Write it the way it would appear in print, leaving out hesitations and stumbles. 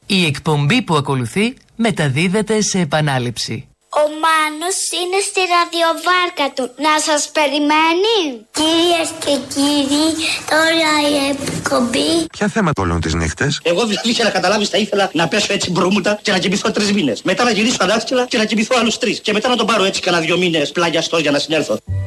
Η εκπομπή που ακολουθεί μεταδίδεται σε επανάληψη. Ο Μάνος είναι στη ραδιοβάρκα του. Να σας περιμένει. Κυρίες και κύριοι, τώρα η εκπομπή. Ποια θέματα όλων τις νύχτες? Εγώ δηλαδή, για να καταλάβεις, θα ήθελα να πέσω έτσι μπρούμουτα και να κοιμηθώ 3 μήνες. Μετά να γυρίσω αδάσκελα και να κοιμηθώ άλλους 3. Και μετά να τον πάρω έτσι κανένα 2 μήνες πλάγιαστός για να συνέλθω.